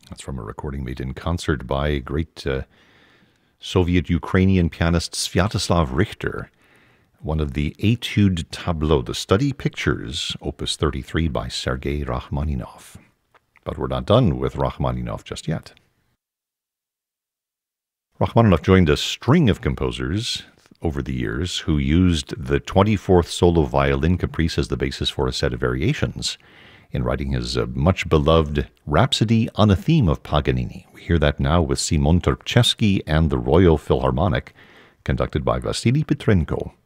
That's from a recording made in concert by great Soviet-Ukrainian pianist Sviatoslav Richter, one of the Etude Tableau, the study pictures, opus 33 by Sergei Rachmaninoff. But we're not done with Rachmaninoff just yet. Rachmaninoff joined a string of composers over the years who used the 24th solo violin caprice as the basis for a set of variations in writing his much-beloved Rhapsody on a Theme of Paganini. We hear that now with Simon Terpchevsky and the Royal Philharmonic, conducted by Vasily Petrenko.